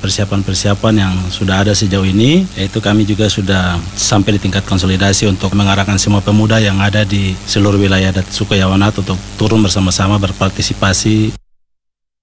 persiapan-persiapan yang sudah ada sejauh ini, yaitu kami juga sudah sampai di tingkat konsolidasi untuk mengarahkan semua pemuda yang ada di seluruh wilayah adat suku Yawanat untuk turun bersama-sama berpartisipasi